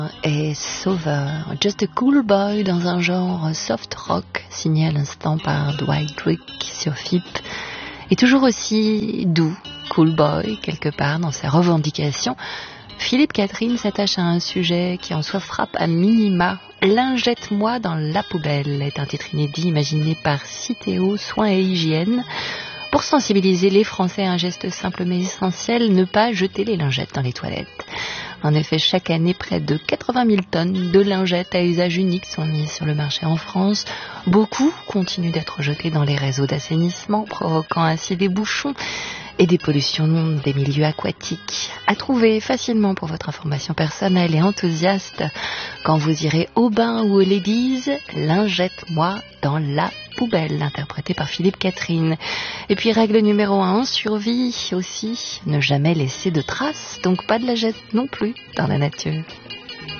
Et Sauveur, Just a Cool Boy dans un genre soft rock, signé à l'instant par Dwight Rick sur FIP, et toujours aussi doux, cool boy, quelque part dans ses revendications. Philippe Catherine s'attache à un sujet qui en soi frappe à minima. Lingette-moi dans la poubelle est un titre inédit imaginé par Citeo Soins et Hygiène pour sensibiliser les Français à un geste simple mais essentiel, ne pas jeter les lingettes dans les toilettes. En effet, chaque année, près de 80 000 tonnes de lingettes à usage unique sont mises sur le marché en France. Beaucoup continuent d'être jetés dans les réseaux d'assainissement, provoquant ainsi des bouchons et des pollutions des milieux aquatiques. À trouver facilement pour votre information personnelle et enthousiaste quand vous irez au bain ou aux ladies, Lingette-moi dans la poubelle, interprété par Philippe Catherine. Et puis règle numéro 1, survie aussi, ne jamais laisser de traces, donc pas de lingette non plus dans la nature.